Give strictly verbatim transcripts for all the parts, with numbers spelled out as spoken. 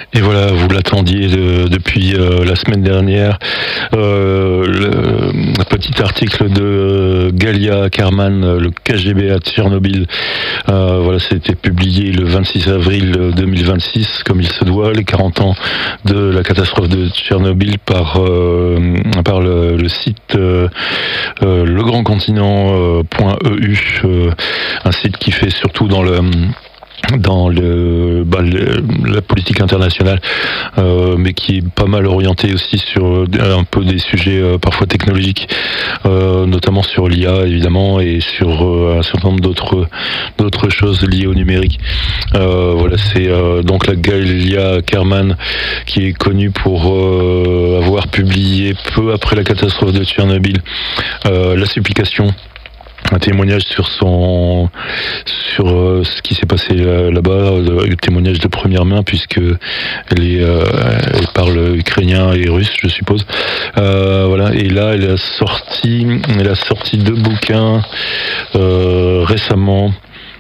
Et voilà, vous l'attendiez de, depuis euh, la semaine dernière. Euh, le, petit article de Galia Ackerman, le K G B à Tchernobyl. Euh, voilà, c'était publié le vingt-six avril deux mille vingt-six, comme il se doit, les quarante ans de la catastrophe de Tchernobyl par, euh, par le, le site euh, euh, legrandcontinent.eu, euh, un site qui fait surtout dans le dans le, bah, le, la politique internationale, euh, mais qui est pas mal orienté aussi sur un peu des sujets euh, parfois technologiques, euh, notamment sur l'I A évidemment, et sur euh, un certain nombre d'autres d'autres choses liées au numérique. Euh, voilà, c'est euh, donc la Galia Kerman qui est connue pour euh, avoir publié peu après la catastrophe de Tchernobyl euh, la supplication, un témoignage sur son sur euh, ce qui s'est passé euh, là-bas, un témoignage de première main puisque elle est euh, elle parle ukrainien et russe, je suppose. Euh, voilà, et là elle a sorti elle a sorti deux bouquins euh, récemment.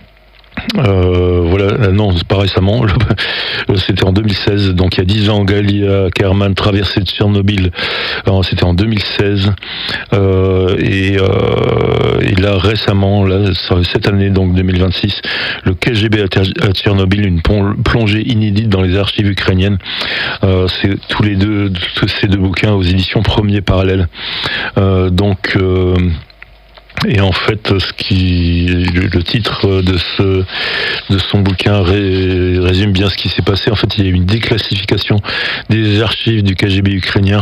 Euh, voilà, non, c'est pas récemment, c'était en deux mille seize, donc il y a dix ans, Galia Kerman traversait Tchernobyl, alors, c'était en deux mille seize, euh, et, euh, et là récemment, là, cette année, donc deux mille vingt-six, le K G B à Tchernobyl, une plongée inédite dans les archives ukrainiennes. Euh, c'est tous les deux, tous ces deux bouquins aux éditions Premier Parallèle. Euh, donc euh, Et en fait, ce qui, le titre de ce, de son bouquin ré, résume bien ce qui s'est passé. En fait, il y a eu une déclassification des archives du K G B ukrainien.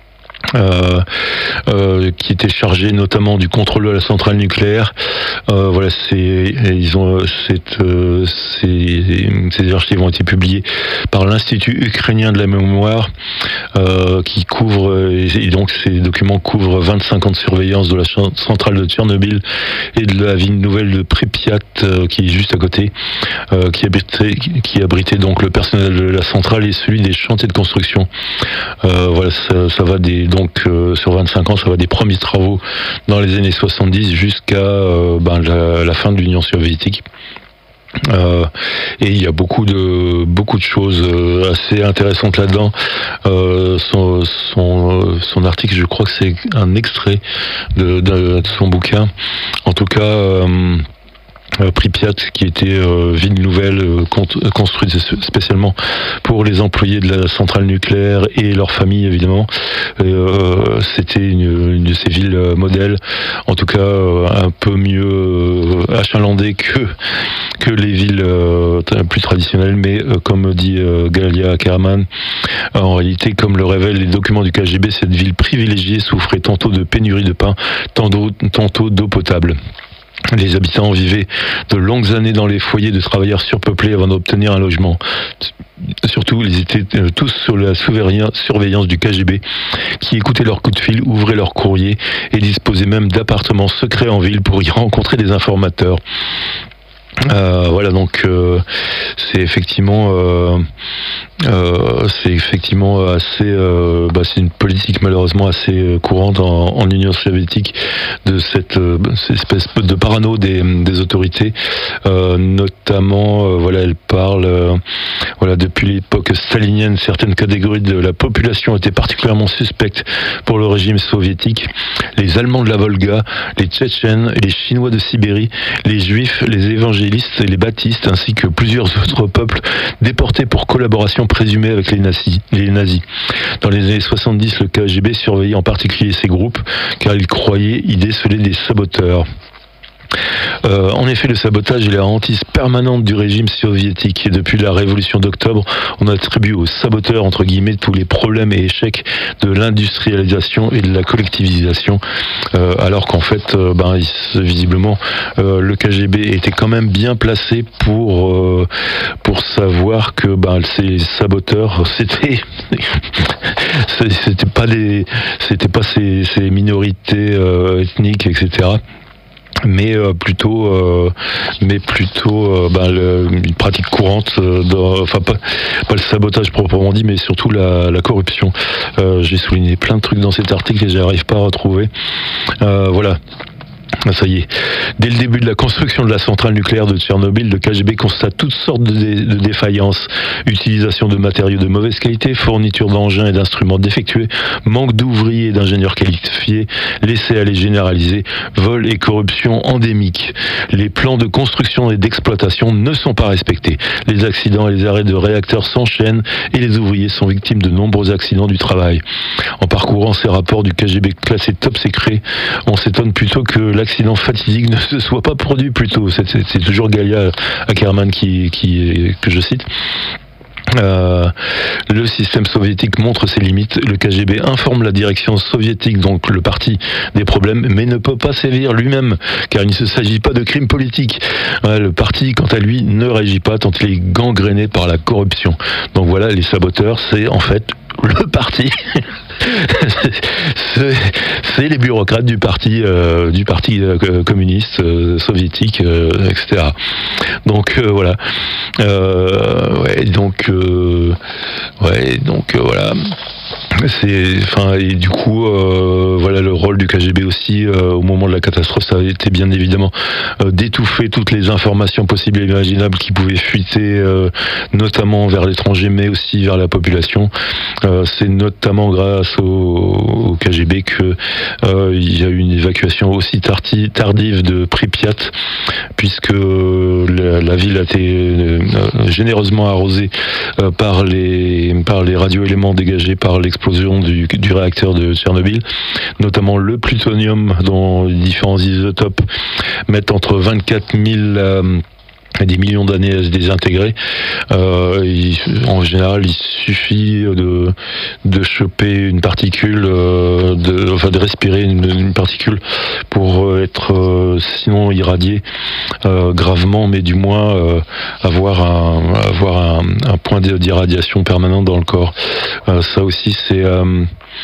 Euh, euh, qui était chargé notamment du contrôle de la centrale nucléaire. Euh, voilà, c'est, ils ont, cette, euh, ces, ces archives ont été publiées par l'Institut ukrainien de la mémoire, euh, qui couvre, et, et donc ces documents couvrent vingt-cinq ans de surveillance de la centrale de Tchernobyl et de la ville nouvelle de Pripyat, euh, qui est juste à côté, euh, qui abritait, qui abritait donc le personnel de la centrale et celui des chantiers de construction. Euh, voilà, ça, ça va des donc euh, sur vingt-cinq ans, ça va des premiers travaux dans les années soixante-dix jusqu'à euh, ben, la, la fin de l'Union soviétique. Euh, et il y a beaucoup de beaucoup de choses euh, assez intéressantes là-dedans. Euh, son, son, son article, je crois que c'est un extrait de, de, de son bouquin. En tout cas. Euh, Euh, Pripyat, qui était euh, ville nouvelle euh, construite spécialement pour les employés de la centrale nucléaire et leurs familles évidemment. Euh, c'était une, une de ces villes modèles, en tout cas euh, un peu mieux euh, achalandée que que les villes euh, plus traditionnelles, mais euh, comme dit euh, Galia Ackerman, en réalité, comme le révèlent les documents du K G B, cette ville privilégiée souffrait tantôt de pénurie de pain, tantôt, tantôt d'eau potable. Les habitants vivaient de longues années dans les foyers de travailleurs surpeuplés avant d'obtenir un logement. Surtout, ils étaient tous sous la surveillance du K G B, qui écoutait leurs coups de fil, ouvrait leurs courriers et disposait même d'appartements secrets en ville pour y rencontrer des informateurs. Euh, voilà, donc euh, c'est effectivement euh, euh, c'est effectivement assez euh, bah, c'est une politique malheureusement assez euh, courante en, en Union soviétique, de cette, euh, cette espèce de parano des, des autorités, euh, notamment euh, voilà, elle parle euh, voilà, depuis l'époque stalinienne, certaines catégories de la population étaient particulièrement suspectes pour le régime soviétique: les Allemands de la Volga, les Tchétchènes, les Chinois de Sibérie, les Juifs, les évangélistes et les baptistes, ainsi que plusieurs autres peuples déportés pour collaboration présumée avec les nazis. Les nazis. Dans les années soixante-dix, le K G B surveillait en particulier ces groupes, car il croyait y déceler des saboteurs. Euh, en effet, le sabotage est la hantise permanente du régime soviétique, et depuis la révolution d'octobre, on attribue aux saboteurs, entre guillemets, tous les problèmes et échecs de l'industrialisation et de la collectivisation, euh, alors qu'en fait, euh, ben, il, visiblement, euh, le K G B était quand même bien placé pour euh, pour savoir que ben, ces saboteurs, c'était c'était pas des c'était pas ces, ces minorités euh, ethniques, et cetera, mais euh, plutôt euh, mais plutôt euh, ben, le, une pratique courante, euh, dans, enfin pas, pas le sabotage proprement dit, mais surtout la, la corruption. Euh, j'ai souligné plein de trucs dans cet article et j'arrive pas à retrouver. Euh, voilà. Ça y est. Dès le début de la construction de la centrale nucléaire de Tchernobyl, le K G B constate toutes sortes de, dé de défaillances. Utilisation de matériaux de mauvaise qualité, fourniture d'engins et d'instruments défectueux, manque d'ouvriers et d'ingénieurs qualifiés, laisser-aller généralisé, vol et corruption endémique. Les plans de construction et d'exploitation ne sont pas respectés. Les accidents et les arrêts de réacteurs s'enchaînent et les ouvriers sont victimes de nombreux accidents du travail. En parcourant ces rapports du K G B classés top secret, on s'étonne plutôt que l'accident fatidique ne se soit pas produit plus tôt. C'est, c'est, c'est toujours Galia Ackerman qui, qui, que je cite. Euh, le système soviétique montre ses limites. Le K G B informe la direction soviétique, donc le parti, des problèmes, mais ne peut pas sévir lui-même, car il ne s'agit pas de crimes politiques. Ouais, le parti, quant à lui, ne réagit pas tant il est gangréné par la corruption. Donc voilà, les saboteurs, c'est en fait le parti. c'est, c'est les bureaucrates du parti, euh, du parti euh, communiste euh, soviétique, euh, et cetera. Donc euh, voilà. Euh, ouais, donc euh, ouais, donc euh, voilà. C'est, enfin, et du coup, euh, voilà, le rôle du K G B aussi euh, au moment de la catastrophe, ça a été bien évidemment euh, d'étouffer toutes les informations possibles et imaginables qui pouvaient fuiter, euh, notamment vers l'étranger, mais aussi vers la population. Euh, c'est notamment grâce au, au K G B que euh, il y a eu une évacuation aussi tardi, tardive de Pripyat, puisque la, la ville a été euh, généreusement arrosée euh, par les par les radioéléments dégagés par l'explosion Du, du réacteur de Tchernobyl, notamment le plutonium dont les différents isotopes mettent entre vingt-quatre mille euh, et des millions d'années à se désintégrer. Euh, il, en général, il suffit de, de choper une particule, euh, de, enfin de respirer une, une particule pour être euh, sinon irradié euh, gravement, mais du moins euh, avoir un, avoir un, un point d'irradiation permanent dans le corps. Euh, ça aussi, c'est... Euh,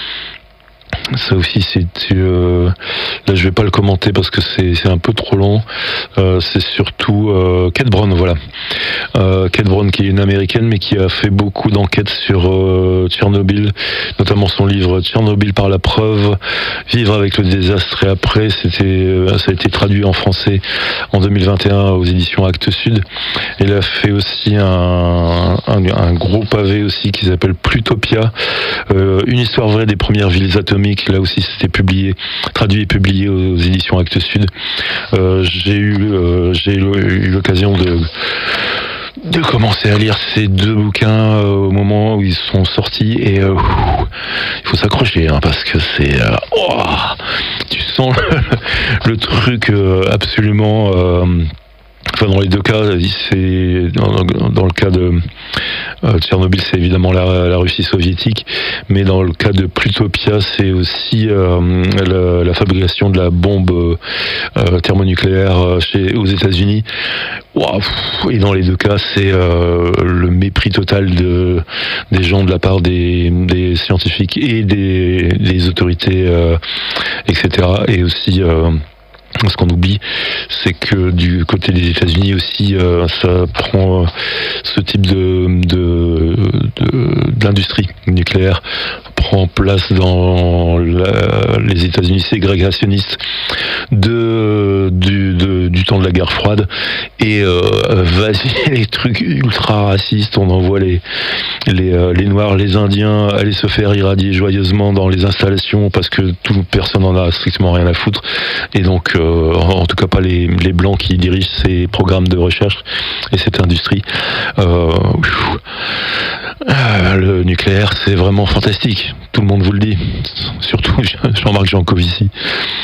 Ça aussi, c'est euh, là, je vais pas le commenter parce que c'est c'est un peu trop long. Euh, c'est surtout euh, Kate Brown, voilà. Euh, Kate Brown, qui est une américaine, mais qui a fait beaucoup d'enquêtes sur euh, Tchernobyl, notamment son livre Tchernobyl par la preuve, vivre avec le désastre et après. C'était, euh, ça a été traduit en français en deux mille vingt et un aux éditions Actes Sud. Elle a fait aussi un un, un gros pavé aussi qui s'appelle Plutopia, euh, une histoire vraie des premières villes atomiques. Là aussi, c'était publié, traduit et publié aux, aux éditions Actes Sud. Euh, j'ai eu, euh, j'ai eu l'occasion de de commencer à lire ces deux bouquins euh, au moment où ils sont sortis et euh, il faut s'accrocher hein, parce que c'est euh, oh, tu sens le, le truc euh, absolument. Euh, Enfin, dans les deux cas, c'est dans, dans le cas de euh, Tchernobyl, c'est évidemment la, la Russie soviétique, mais dans le cas de Plutopia, c'est aussi euh, la, la fabrication de la bombe euh, thermonucléaire chez, aux États-Unis. Wow. Et dans les deux cas, c'est euh, le mépris total de, des gens de la part des, des scientifiques et des, des autorités, euh, et cetera. Et aussi euh, ce qu'on oublie, c'est que du côté des États-Unis aussi, euh, ça prend euh, ce type de, de, de, d'industrie nucléaire prend place dans la, les États-Unis ségrégationnistes de, du, de, du temps de la guerre froide et euh, vas-y les trucs ultra racistes, on envoie les les, euh, les Noirs, les Indiens aller se faire irradier joyeusement dans les installations parce que tout, personne n'en a strictement rien à foutre et donc euh, en tout cas pas les, les Blancs qui dirigent ces programmes de recherche et cette industrie. Euh, euh, le nucléaire c'est vraiment fantastique, tout le monde vous le dit, surtout Jean-Marc Jancovici.